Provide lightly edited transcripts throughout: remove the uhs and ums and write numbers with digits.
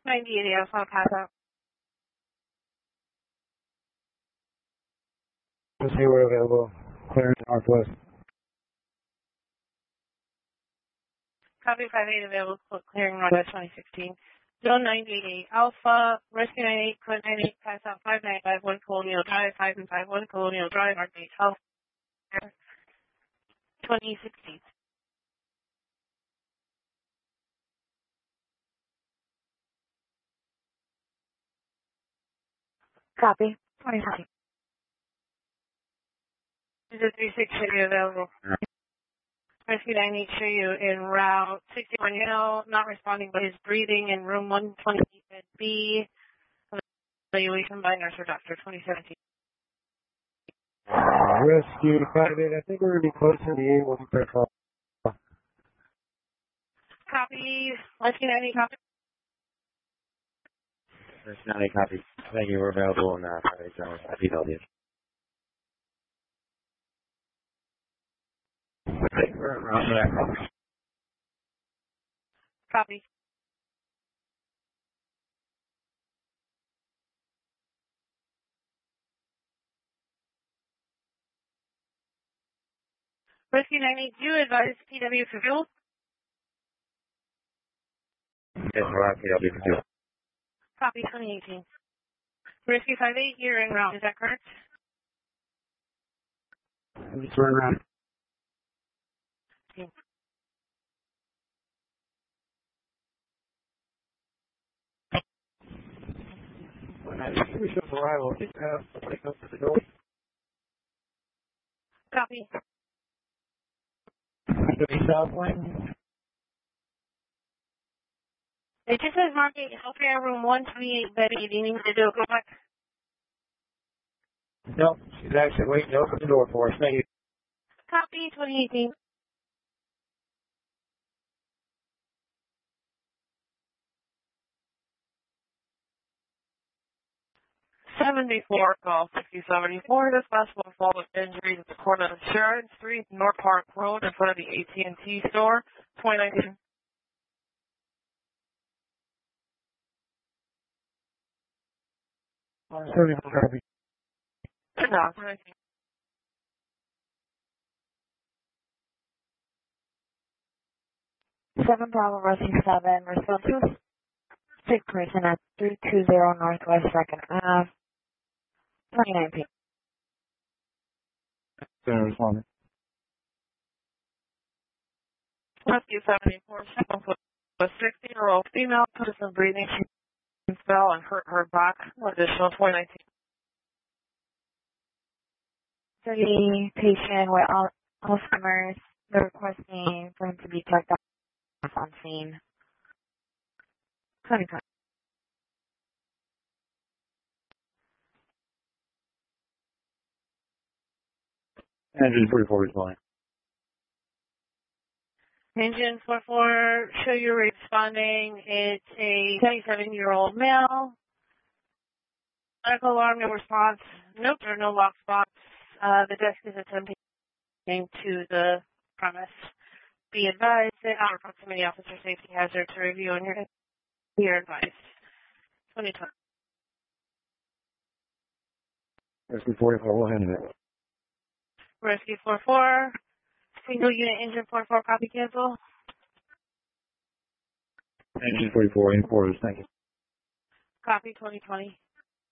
98 Alpha, pass out. Let's see where available. Clear Northwest. Copy 58 available, clearing Northwest 2016. Zone 988 Alpha, Rescue 98, Clint 98, pass out 5951 Colonial Drive, 551 Colonial Drive, Arcade Health, 2016. Copy. 2016. Is a 360 available? Rescue 98 show you en route 61 Hill, not responding but is breathing in room 128 bed B. Evaluation by nurse or doctor, 2017. Rescue 58, I think we're going to be close to the 8. We'll be quick call. Copy. Rescue 98, copy. Rescue 98, copy. Thank you. We're available in Friday, so I detailed you. Okay, we're around there. Copy. Rescue 98, do you advise PW for fuel? Yes, we're on PW for fuel. Copy 2018. Rescue 58, you're en route, is that correct? Just run around. Okay. We should arrival. Take up the door. Copy. Southwind. It just says Market Healthcare Room 128 bed A. Do you need me to do a go back? No, she's actually waiting to open the door for us. Thank you. Copy 2018. '74 call 6074. This possible fall of injuries at the corner of Sharon Street, North Park Road, in front of the AT&T store, 2019. Copy. No, 2019. Seven Bravo Rescue 7, response. Sick person at 320 Northwest 2nd Ave, 2019. Responding. Rescue 74, 7 foot, a 60-year-old female person breathing. She fell and hurt her back. Additional 2019. 30 patient with Alzheimer's. They're requesting for him to be checked out on scene. 2020. Engine 44 responding. Engine 44, show you responding. It's a 77-year-old male. Medical alarm, no response. Nope, there are no lock spots. The desk is attempting to the premise. Be advised that our proximity officer safety hazard to review on your advice. 2020. Rescue 44, we'll handle it. Rescue 44, single unit engine 44, copy cancel. Engine 44 in quarters, thank you. Copy 2020.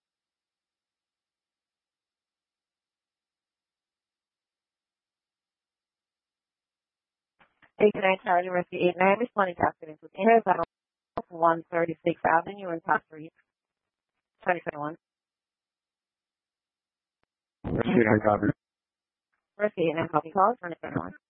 Charlie Rescue 89, responding to accidents with injuries on 136 Avenue in Top 3, 2021. Rescue 9, copy. Rescue 89, copy calls, 2021.